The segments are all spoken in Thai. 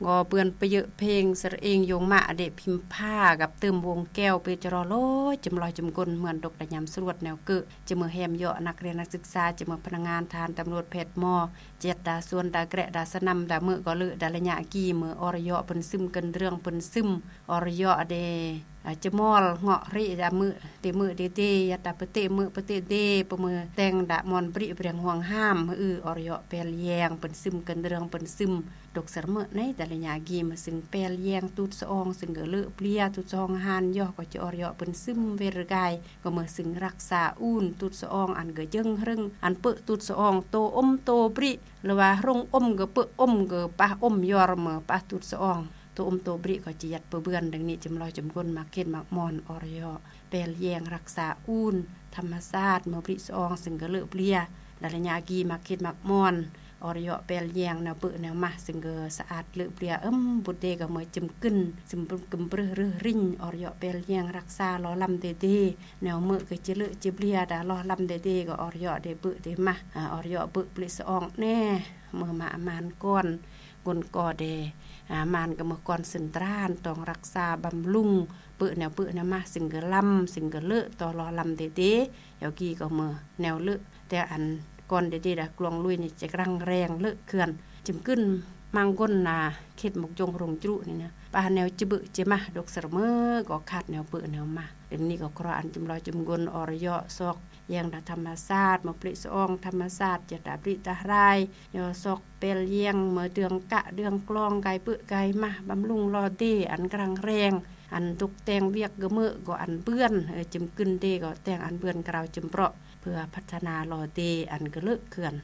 ก็เปื้อนไปเยอะเพลงสระเองโยงมาเดพิมพ์ผ้ากับเติมวงแก้วไปจรอโลจำลอยจำกลเหมือนดกดยำสรวดแนวเกะจะมือแฮมเยาะนักเรียนนักศึกษาจะมือพนักงานทานตำรวจแพทย์มอเจ็ดดาส่วนดาแกระดาสนำดามือก็เลือดาละยะกีมืออรยะเป็นซึมกันเรื่องเป็นซึมอรยะเดจะมอลเงาะริดามือเตมือเตยดาปเตมือปเตเดปมือแตงดามอนปริเปรียงห่วงห้ามมืออรยะเปลแยงเป็นซึมกันเรื่องเป็นซึมดกสรมในแต่ละยากีมาซึ่งเปลแยงตุดสองซึ่งเกลือเปลียตุดสองหันย่อก็จะอรยะเป็นซึมเวรกายก็มาซึ่งรักษาอุ่นตุดสองอันเกยึงรึงอันเปตุดสองโตโตปริหรือว่ารงเกเปเกปะยอรเมปะตุดสองตัวโตบริก็จะยัดเปื้อนดังนี้จำลอยจำกลมาเก็ตมากมอนอรยอเปลแยงรักษาอุ่นธรรมชาติเมื่อบริสองซึ่งก็เลือเปลียดาลญากีมาเก็ตมากมอนอรยอเปลแยงแนวเปื้อแนวมาซึ่งก็สะอาดเลือเปลียบุตรเดก็เมื่อจำกึนซึ่งกำเปรือริ้งอรยอเปลแยงรักษาล้อลำเดแนวเมื่อก็จะเลือจะเปลียดาล้อลำเดก็อรยอเดเปื้อเดมาอรยอเปื้อปลิสองแน่เมื่อมาอมานก้อนกนกอเดมานก็เมื่อก่อนสินตรานต้องรักษาบำรุงเปื้อแนวมาสิ่งก็ลำสิ่งก็เลือต่อล้อลำเดยาวกีก็เมื่อแนวเลือแต่อันก่อนเดดากลวงลุยนี่จะรังแรงเลือเขื่อนจิ้มขึ้นมังก้นนาเข็ดหมกจงรงจุนี่นะปาแนวจิบึจิมาดกเสมอก็ขาดแนวเปื้อแนวมาเดี๋ยวนี้ก็ครออันจำลอยจำกลอรยอซอกแยงธรรมชาติมาปริสองธรรมชาติจะดาปริตาไรยอซอกเปลเลียงเมื่อเดืองกะเดืองกลองไก่เปื้อไก่มาบำรุงรอเดอันกลางแรงอันตุกแตงเวียกกระเมื่อก็อันเปื้อนจิ้มขึ้นเดก็แตงอันเปื้อนกราวจิ้มเปราะเพื่อพัฒนารอเดอันกระเลิกเขื่อน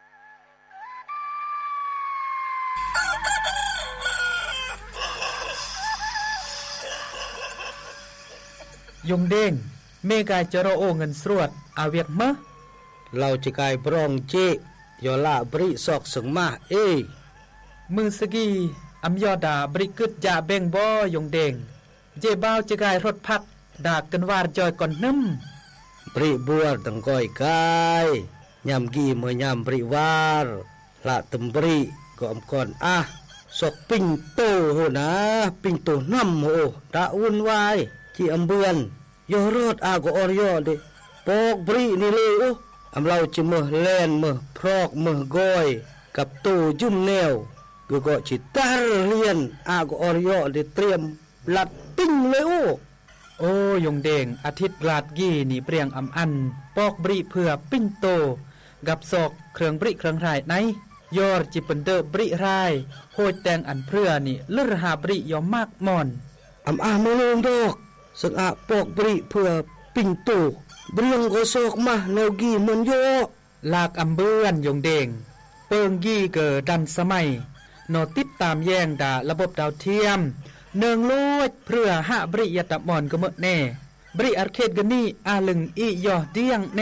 ยงเด้งเมกายจรโอเงินสรวดอาเวียกมะเราจะกายบรองเจยอละบริสอกสึงมามือสกีอัมยอดาบริกึดยาเบงบ่ยงเด้งเจบ้าวจะกายรถพักดากกันวาดจอยก่อนน้ำบริบัวตังก้อยกายยำกีเมื่อยำบริวารละตมบริก็อมก่อนสอกปิงโตโหนะปิงโตน้ำโหดาวุ่นวายที่อำเบือนยอรอดก็อรยอดปอกบรินี่เลยอำเราจะเมื่อแลนเมื่อพรอกเมื่อก้อยกับโตจุ่มแนวก็จิตาเรียนก็อรยอดเตรียมหลัดปิ้งเลยโอ้ยงเด้งอาทิตย์ราดกี้นี่เปรียงอำอันปอกบริเพื่อปิ้งโตกับศอกเครื่องบริเครื่องรายไหนยอร์จิปนเดบริรายโหยแตงอันเพื่อนี่เลือหาบริยอมมากมอนมาลงดอกสังปอกบริเพื่อปิ้งโตเบรียงก็ศอกมาแนวกี้มันโยลากอำเบือนยงเด้งเปิงกี้เกิดดันสมัยนอติดตามแย่งดาระบบดาวเทียมเนืองโลดเพื่อหาบริยตะมอนก็เมื่อแน่บริอาร์เคดกันนี่อาลึงอียอเดียงแน่